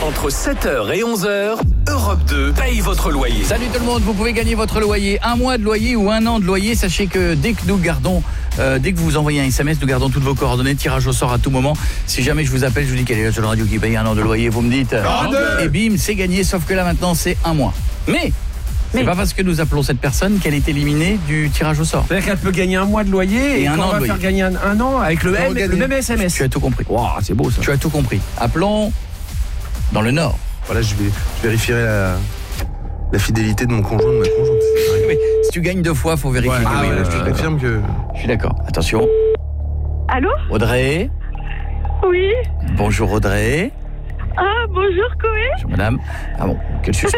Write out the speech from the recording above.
Entre 7h et 11h, Europe 2 paye votre loyer. Salut tout le monde, vous pouvez gagner votre loyer, 1 mois de loyer ou 1 an de loyer. Sachez que dès que vous envoyez un SMS, nous gardons toutes vos coordonnées, tirage au sort à tout moment. Si jamais je vous appelle, je vous dis quelle est la seule radio qui paye 1 an de loyer, vous me dites et bim, c'est gagné, sauf que là maintenant c'est 1 mois. Mais c'est pas parce que nous appelons cette personne qu'elle est éliminée du tirage au sort. C'est-à-dire qu'elle peut gagner 1 mois de loyer et un an on va faire gagner un an avec le même SMS. Tu as tout compris. Wow, c'est beau ça. Tu as tout compris. Appelons dans le Nord. Voilà, je vérifierai la fidélité de mon conjoint, de ma conjointe. Oui, si tu gagnes 2 fois, faut vérifier. Ouais, je te confirme que... Je suis d'accord. Attention. Allô ? Audrey. Oui. Bonjour Audrey. Ah, bonjour Koé. Bonjour madame. Ah bon, quel sujet.